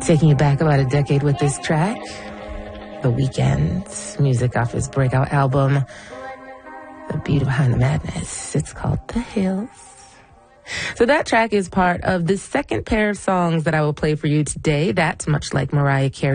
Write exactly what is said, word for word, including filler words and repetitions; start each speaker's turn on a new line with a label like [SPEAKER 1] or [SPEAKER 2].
[SPEAKER 1] Taking you back about a decade with this track, The Weeknd, music off his breakout album, The Beauty Behind the Madness. It's called The Hills. So that track is part of the second pair of songs that I will play for you today. That's much like Mariah Carey.